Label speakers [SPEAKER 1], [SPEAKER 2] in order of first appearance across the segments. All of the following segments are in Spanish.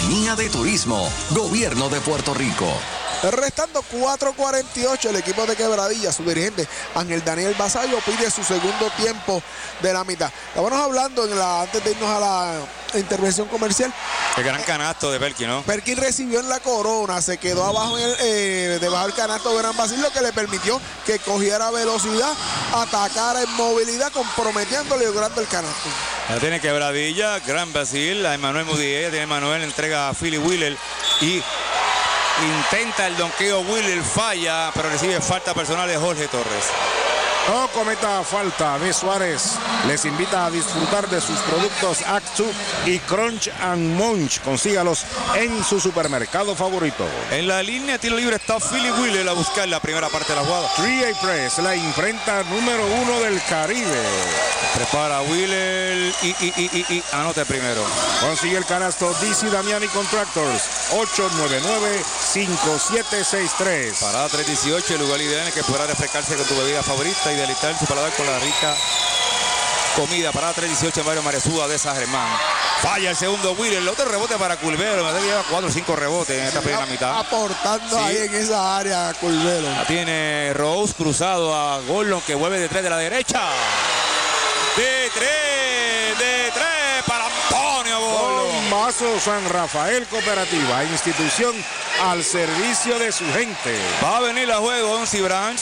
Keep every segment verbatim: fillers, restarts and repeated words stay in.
[SPEAKER 1] Compañía de Turismo, Gobierno de Puerto Rico.
[SPEAKER 2] Restando cuatro cuarenta y ocho, el equipo de Quebradilla, su dirigente Ángel Daniel Basallo, pide su segundo tiempo de la mitad. Estábamos hablando en la, antes de irnos a la intervención comercial.
[SPEAKER 3] El gran canasto de Perkin, ¿no?
[SPEAKER 2] Perkin recibió en la corona, se quedó abajo en el, eh, debajo del canasto de Gran Basil, lo que le permitió que cogiera velocidad, atacara en movilidad, comprometiéndole y logrando el canasto.
[SPEAKER 3] Ya tiene Quebradilla, Gran Basil, a Emanuel Mudiay, tiene Emanuel, entrega a Philly Wheeler y intenta el donqueo. Wheeler falla, pero recibe falta personal de Jorge Torres.
[SPEAKER 4] No cometa falta. B. Suárez les invita a disfrutar de sus productos Actu y Crunch and Munch. Consígalos en su supermercado favorito.
[SPEAKER 3] En la línea tiro libre está Philly Wheeler a buscar la primera parte de la jugada.
[SPEAKER 4] tres A Press, la imprenta número uno del Caribe.
[SPEAKER 3] Prepara Wheeler y, y, y, y, y anote primero.
[SPEAKER 4] Consigue el canasto D C Damiani Contractors. ocho nueve nueve, cinco siete seis tres.
[SPEAKER 3] Parada tres dieciocho, el lugar ideal en el que podrás refrescarse con tu bebida favorita y deleitar su paladar con la rica comida. Parada tres dieciocho en Barrio Maresúa de San Germán. Falla el segundo Wheeler, el otro rebote para Culvelo. Me lleva cuatro o cinco rebotes en esta primera mitad.
[SPEAKER 2] Aportando
[SPEAKER 3] sí.
[SPEAKER 2] ahí en esa área Culvelo.
[SPEAKER 3] La tiene Rose cruzado a Gordon, que vuelve de tres de la derecha. De tres, de tres para Antonio Gordon.
[SPEAKER 4] Bombazo San Rafael Cooperativa, institución al servicio de su gente.
[SPEAKER 3] Va a venir a juego Onsi Branch.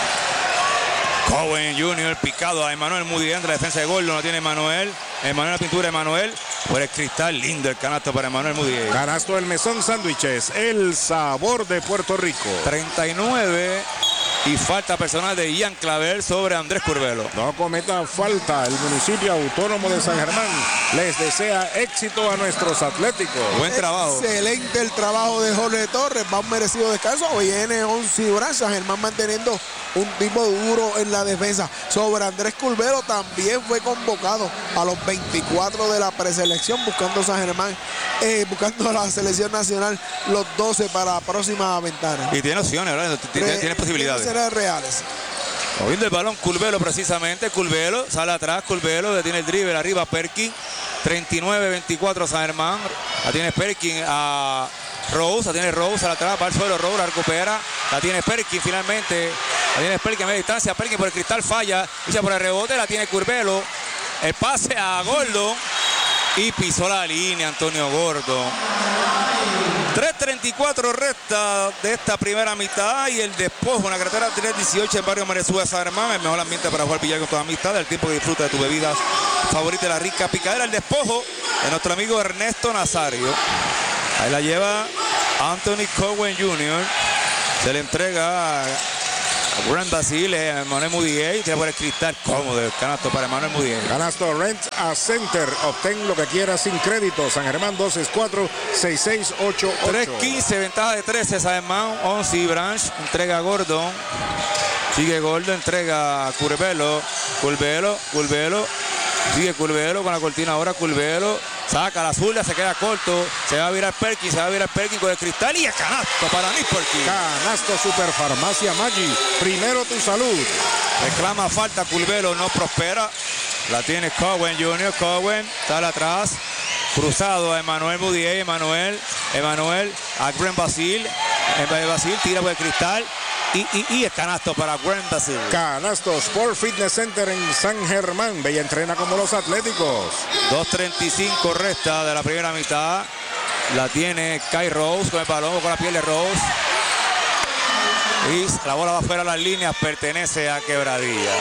[SPEAKER 3] Cowen junior picado a Emanuel Mudiay entre la defensa de Gordon. Lo tiene Emanuel. Emanuel la pintura de Emanuel. Por el cristal, lindo el canasto para Emanuel Mudiay.
[SPEAKER 4] Canasto del Mesón Sándwiches, el sabor de Puerto Rico.
[SPEAKER 3] treinta y nueve y falta personal de Ian Clavel sobre Andrés Curvelo.
[SPEAKER 4] No cometa falta. El municipio autónomo de San Germán les desea éxito a nuestros atléticos.
[SPEAKER 3] Buen trabajo.
[SPEAKER 2] Excelente el trabajo de Jorge Torres. Va un merecido descanso. Viene Onsi Branch. San Germán manteniendo un tipo duro en la defensa. Sobre Andrés Curvelo también fue convocado a los veinticuatro de la preselección, buscando San Germán, eh, buscando la selección nacional, los doce para la próxima ventana.
[SPEAKER 3] Y tiene opciones, ¿verdad? Tiene, tiene posibilidades.
[SPEAKER 2] Tiene reales.
[SPEAKER 3] Moviendo el balón Curvelo precisamente. Curvelo sale atrás. Curvelo detiene el dribble arriba Perkin. treinta y nueve veinticuatro San Germán. La tiene Perkin a Rose. La tiene Rose al atrás. Va al suelo. Rose la recupera. La tiene Perkin finalmente. La tiene Perkin a media distancia. Perkin por el cristal falla. Lucha por el rebote. La tiene Curvelo. El pase a Gordon. Y pisó la línea Antonio Gordon. tres treinta y cuatro resta de esta primera mitad y el despojo en la carretera tres dieciocho en Barrio Maresúa de San Germán. El mejor ambiente para jugar billar con toda amistad. El tiempo que disfruta de tu bebida favorita, la rica picadera. El despojo de nuestro amigo Ernesto Nazario. Ahí la lleva Anthony Cowen junior Se le entrega a Gran Basil, Emanuel Mudiay, tira por el cristal, cómodo el canasto para Emanuel Mudiay.
[SPEAKER 4] Canasto Rent a Center, obtén lo que quieras sin crédito. San Germán dos seis cuatro, seis seis ocho ocho.
[SPEAKER 3] tres quince, ventaja de trece, San Germán, Onsi Branch, entrega a Gordon. Sigue Gordon, entrega a Curvelo, Curvelo, Curvelo. Sigue Curvelo con la cortina ahora, Curvelo. Saca la zurda, se queda corto. Se va a virar Perkin, se va a virar Perkin con el cristal y el canasto para Nick Perkin.
[SPEAKER 4] Canasto Superfarmacia Maggi. Primero tu salud.
[SPEAKER 3] Reclama falta, Curvelo no prospera. La tiene Cowen junior Cowen, sale atrás. Cruzado a Emanuel Mudiay, Emanuel, Emanuel a Gran Basil. En Basil tira por el cristal. Y, y, y el canasto para Gran Basil.
[SPEAKER 4] Canasto Sport Fitness Center en San Germán. Bella entrena como los atléticos.
[SPEAKER 3] dos treinta y cinco resta de la primera mitad. La tiene Kai Rose con el balón, con la piel de Rose. Y la bola va fuera de las líneas, pertenece a Quebradilla.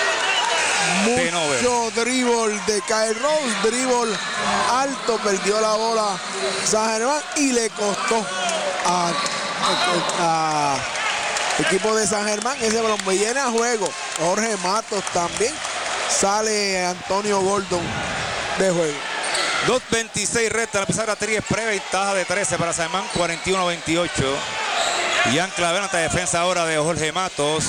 [SPEAKER 2] Mucho dribble de Kai Rose, dribble alto, perdió la bola San Germán y le costó a, a, a equipo de San Germán ese balón. Viene a juego Jorge Matos también, sale Antonio Gordon de juego.
[SPEAKER 3] dos veintiséis resta la pizarra, tres preventaja de trece para San Germán, cuarenta y uno veintiocho. Ian Clavel ante defensa ahora de Jorge Matos,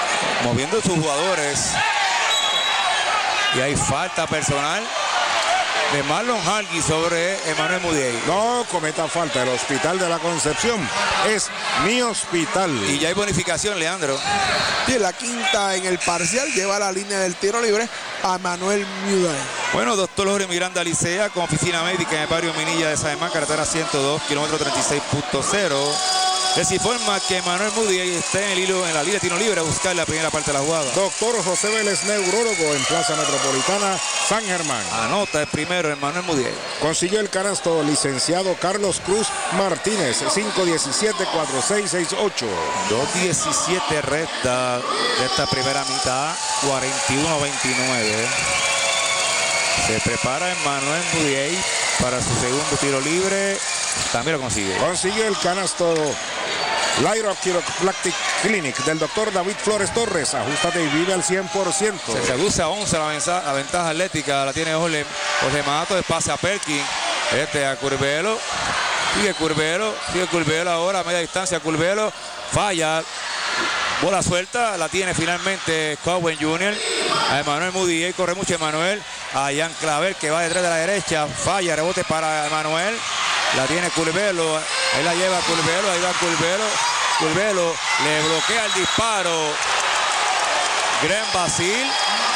[SPEAKER 3] moviendo sus jugadores. Y hay falta personal de Marlon Hargy sobre Emanuel Mudiay.
[SPEAKER 4] No cometa falta. El Hospital de la Concepción es mi hospital.
[SPEAKER 3] Y ya hay bonificación, Leandro.
[SPEAKER 2] Y la quinta en el parcial lleva la línea del tiro libre a Manuel Mudiay.
[SPEAKER 3] Bueno, doctor Jorge Miranda Licea con oficina médica en el barrio Minilla de San Germán, carretera ciento dos, kilómetro treinta y seis punto cero. Les informa que Manuel Mudiay está en el hilo, en la línea de tiro libre a buscar la primera parte de la jugada.
[SPEAKER 4] Doctor José Vélez, neurólogo en Plaza Metropolitana, San Germán.
[SPEAKER 3] Anota el primero en Manuel Mudiay.
[SPEAKER 4] Consiguió el canasto licenciado Carlos Cruz Martínez, cinco diecisiete, cuarenta y seis sesenta y ocho.
[SPEAKER 3] dos diecisiete resta de esta primera mitad, cuarenta y uno veintinueve. Se prepara Emanuel Mudiay para su segundo tiro libre. También lo consigue.
[SPEAKER 4] Consigue el canasto Lyra Chiropractic Clinic del doctor David Flores Torres. Ajustate y vive al cien por ciento.
[SPEAKER 3] Se reduce a once la ventaja, la ventaja atlética. La tiene Jorge, Jorge Mato. Pase a Perkin. Este a Curbelo. Sigue Curbelo. Sigue Curbelo ahora a media distancia. Curbelo falla. Bola suelta. La tiene finalmente Cowen junior A Emanuel Mudiay. Corre mucho Emanuel. A Jan Claver que va detrás de la derecha. Falla. Rebote para Emanuel. La tiene Curbelo, ahí la lleva Curbelo, ahí va Curbelo, Curbelo le bloquea el disparo. Gran Basil,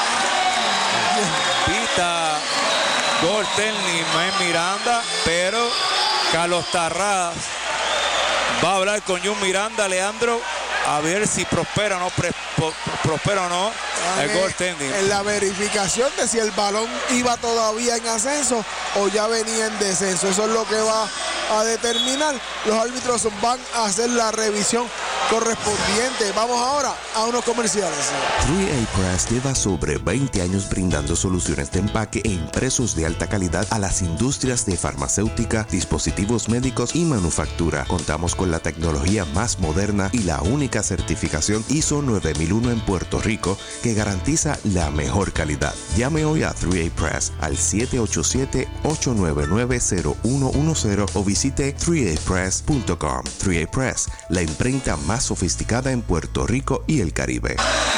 [SPEAKER 3] pita gol técnico en Miranda, pero Carlos Tarraz va a hablar con Jun Miranda, Leandro, a ver si prospera o no, pre, pro, prospera o no el gol técnico.
[SPEAKER 2] En la verificación de si el balón iba todavía en ascenso o ya venía en descenso. Eso es lo que va a determinar. Los árbitros van a hacer la revisión correspondiente. Vamos ahora a unos comerciales.
[SPEAKER 5] tres A Press lleva sobre veinte años brindando soluciones de empaque e impresos de alta calidad a las industrias de farmacéutica, dispositivos médicos y manufactura. Contamos con la tecnología más moderna y la única certificación I S O nueve mil uno en Puerto Rico que garantiza la mejor calidad. Llame hoy a tres A Press al siete ocho siete, ocho nueve nueve, cero uno uno cero o visite tres a press punto com. tres A Press, la imprenta más sofisticada en Puerto Rico y el Caribe.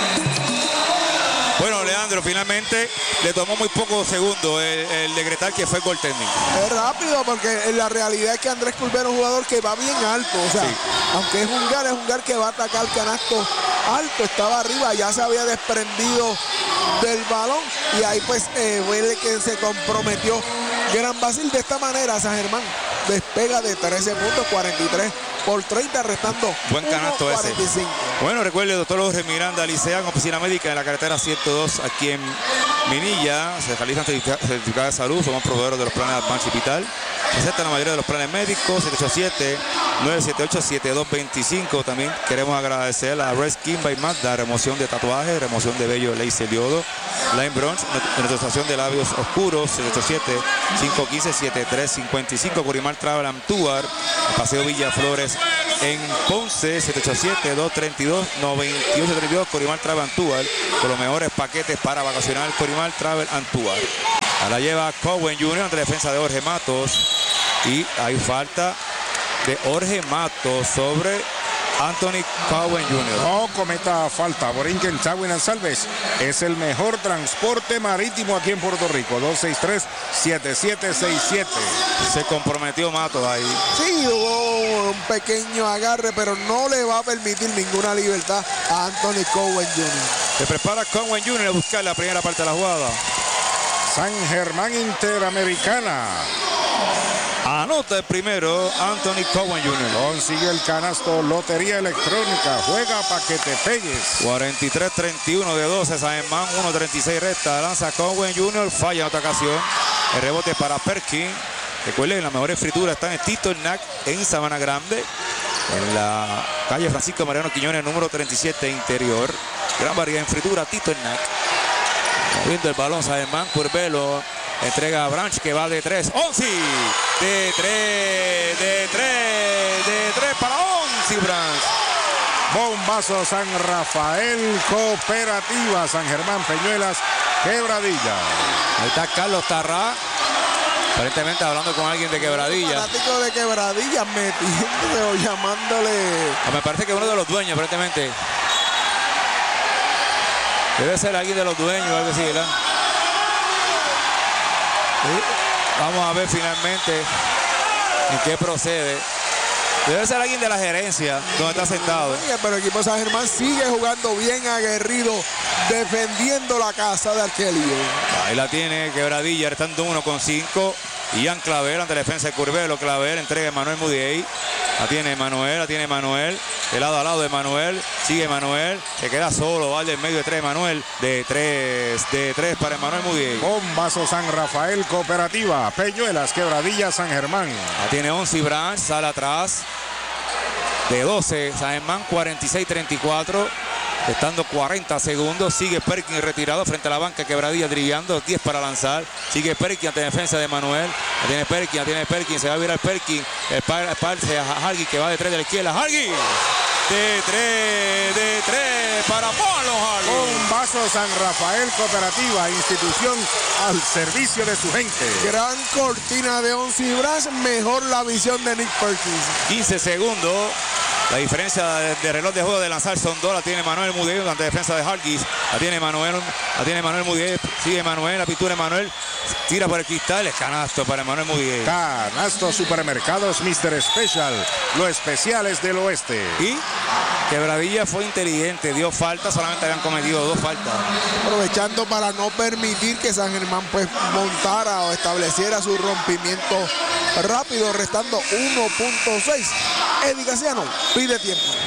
[SPEAKER 3] Bueno, Leandro, finalmente le tomó muy pocos segundos el, el decretar que fue gol técnico.
[SPEAKER 2] Es rápido porque la realidad es que Andrés Curbelo es un jugador que va bien alto. O sea, sí. Aunque es un gal, es un gal que va a atacar canasto alto. Estaba arriba, ya se había desprendido del balón. Y ahí pues eh, fue que se comprometió Gran Basil. De esta manera, San Germán despega de trece puntos, cuarenta y tres por treinta, restando
[SPEAKER 3] buen canasto
[SPEAKER 2] uno cuarenta y cinco.
[SPEAKER 3] Ese. Bueno, recuerde, doctor Jorge Miranda Licea, con oficina médica en la carretera ciento dos, aquí en Minilla. Se realizan certificados de salud, somos proveedores de los planes Advance y Vital. Aceptan la mayoría de los planes médicos. Siete ocho siete, nueve siete ocho, siete dos dos cinco. También queremos agradecer a Red Skin by Mazda, remoción de tatuajes, remoción de vello laser diodo, Line Bronze, neutralización de labios oscuros. Siete ocho siete, cinco uno cinco, siete tres cinco cinco. Curimar Travel and Tour, Paseo Villa Flores en Ponce. Siete ocho siete, dos tres dos, nueve ocho tres dos. Curimar Travel and Tour, con los mejores paquetes para vacacionar. Curimar Travel and Tour. A la lleva Cowen junior ante defensa de Jorge Matos. Y hay falta de Jorge Matos sobre Anthony Cowen junior
[SPEAKER 4] No cometa falta. Borinquen Tawin Salves es el mejor transporte marítimo aquí en Puerto Rico. dos seis tres, siete siete seis siete.
[SPEAKER 3] Se comprometió Matos ahí.
[SPEAKER 2] Sí, hubo un pequeño agarre, pero no le va a permitir ninguna libertad a Anthony Cowen junior
[SPEAKER 3] Se prepara Cowen junior a buscar la primera parte de la jugada.
[SPEAKER 4] San Germán Interamericana.
[SPEAKER 3] Anota el primero Anthony Cowen junior
[SPEAKER 4] Consigue el canasto Lotería Electrónica. Juega para que te pegues.
[SPEAKER 3] cuarenta y tres treinta y uno de doce. San Germán uno treinta y seis resta. Lanza Cowen junior Falla en otra ocasión. El rebote para Perkin. Recuerden, las mejores frituras están en Tito Snack en Sabana Grande. En la calle Francisco Mariano Quiñones, número treinta y siete interior. Gran variedad en fritura, Tito Snack. Moviendo el balón San Germán. Curbelo entrega a Branch que va de tres. Onsi. De tres. De tres. De tres para Onsi Branch.
[SPEAKER 4] Bombazo San Rafael Cooperativa. San Germán Peñuelas Quebradilla.
[SPEAKER 3] Ahí está Carlos Tarrá. Aparentemente hablando con alguien de Quebradilla.
[SPEAKER 2] Fanático de Quebradilla metiéndole o llamándole.
[SPEAKER 3] Me parece que uno de los dueños, aparentemente. Debe ser alguien de los dueños o algo así, ¿verdad? Vamos a ver finalmente en qué procede. Debe ser alguien de la gerencia donde está sentado.
[SPEAKER 2] Pero el equipo de San Germán sigue jugando bien aguerrido, defendiendo la casa de Arkelio.
[SPEAKER 3] Ahí la tiene Quebradilla, restando uno con cinco. Ian Clavel ante la defensa de Curbelo. Clavel entrega a Manuel Mudiay. La tiene Manuel, la tiene Manuel. De lado a lado de Manuel. Sigue Manuel. Se queda solo. Vale en medio de tres Manuel. De tres, de tres para Manuel Mudiay.
[SPEAKER 4] Bombazo San Rafael Cooperativa. Peñuelas, Quebradilla, San Germán.
[SPEAKER 3] La tiene Onsi Branch, sale atrás. De doce, San Germán cuarenta y seis treinta y cuatro. Estando cuarenta segundos, sigue Perkin retirado frente a la banca. Quebradilla driblando, diez para lanzar. Sigue Perkin ante defensa de Manuel. La tiene Perkin, la tiene Perkin, se va a virar Perkin. El parse a Hargy que va de tres de la izquierda. Hargy de tres, de tres para Pablo Hargy.
[SPEAKER 4] Bombazo San Rafael Cooperativa, institución al servicio de su gente.
[SPEAKER 2] Gran cortina de Onsi Branch, mejor la visión de Nick Perkins.
[SPEAKER 3] quince segundos. La diferencia de, de reloj de juego de lanzar son dos. La tiene Manuel Mudiay ante defensa de Hargis. La tiene Manuel, la tiene Manuel Mudiay. Sigue Manuel, la pintura de Manuel. Tira por el cristal, es canasto para Manuel Mudiay.
[SPEAKER 4] Canasto Supermercados mister Special. Lo especial es del oeste.
[SPEAKER 3] Y Quebradilla fue inteligente, dio falta, solamente habían cometido dos faltas.
[SPEAKER 2] Aprovechando para no permitir que San Germán pues montara o estableciera su rompimiento rápido, restando uno punto seis. Eddie Casiano pide tiempo.